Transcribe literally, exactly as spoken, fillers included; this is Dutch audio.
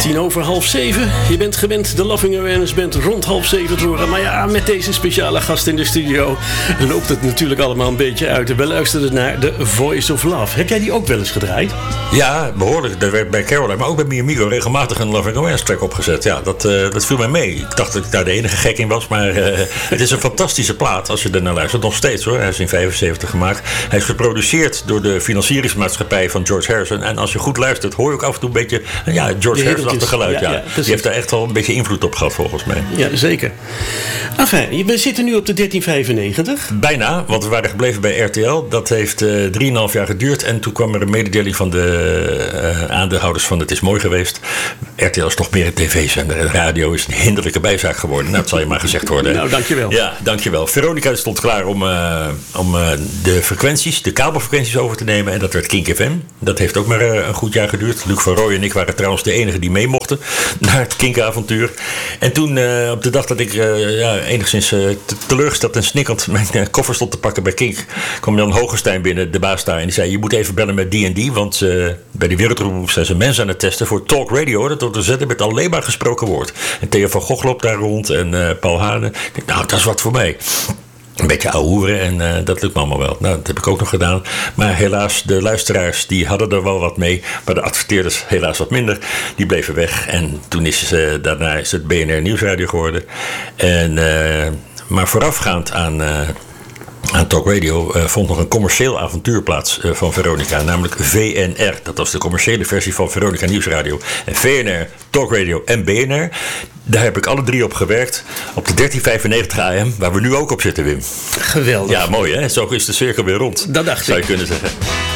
tien over half zeven. Je bent gewend de Loving Awareness Band rond half zeven te horen. Maar ja, met deze speciale gast in de studio loopt het natuurlijk allemaal een beetje uit. We luisterden naar The Voice of Love. Heb jij die ook wel eens gedraaid? Ja, behoorlijk. Er werd bij Caroline, maar ook bij Mi Amigo regelmatig een Loving Awareness track opgezet. Ja, dat, uh, dat viel mij mee. Ik dacht dat ik daar de enige gek in was, maar uh, het is een fantastische plaat als je er naar luistert. Nog steeds hoor. Hij is in vijfenzeventig gemaakt. Hij is geproduceerd door de financieringsmaatschappij van George Harrison. En als je goed luistert, hoor je ook af en toe een beetje ja, George Harrison-achtig geluid. Ja, ja. Ja. Die heeft daar echt wel een beetje invloed op gehad volgens mij. Ja, zeker. Enfin, we zitten nu op de dertien vijfennegentig. Bijna, want we waren gebleven bij R T L. Dat heeft uh, drieënhalf jaar geduurd. En toen kwam er een mededeling van de uh, aandeelhouders van Het is mooi geweest. R T L is toch meer een tv-zender. En radio is een hinderlijke bijzaak geworden. Nou, dat zal je maar gezegd worden. Nou, dankjewel. Ja, dankjewel. Veronica stond klaar om, uh, om uh, de frequenties, de kabelfrequenties over te nemen. En dat werd Kink F M. Dat heeft ook maar uh, een goed jaar geduurd. Luc van Rooij en ik waren trouwens de enigen die mee mochten naar het Kink-avontuur. En toen, uh, op de dag dat ik uh, ja, enigszins uh, te- teleurgesteld en snikkend mijn uh, koffer stond te pakken bij Kink, kwam Jan Hogenstein binnen, de baas daar. En die zei, je moet even bellen met die en die. Want uh, bij de Wereldroep zijn ze mensen aan het testen voor Talk Radio. Dat wordt te zetten met alleen maar gesproken woord. En Theo van Gogh loopt daar rond en uh, Paul Hane. Ik denk, nou, dat is wat voor mij. Een beetje ouwehoeren en uh, dat lukt me allemaal wel. Nou, dat heb ik ook nog gedaan. Maar helaas, de luisteraars die hadden er wel wat mee. Maar de adverteerders helaas wat minder. Die bleven weg. En toen is uh, daarna is het B N R Nieuwsradio geworden. En, uh, maar voorafgaand aan... Uh, Aan Talk Radio uh, vond nog een commercieel avontuur plaats uh, van Veronica, namelijk V N R. Dat was de commerciële versie van Veronica Nieuwsradio. En V N R, Talk Radio en B N R, daar heb ik alle drie op gewerkt. Op de dertien vijfennegentig A M, waar we nu ook op zitten, Wim. Geweldig. Ja, mooi hè? Zo is de cirkel weer rond. Dat dacht zou ik. je kunnen zeggen.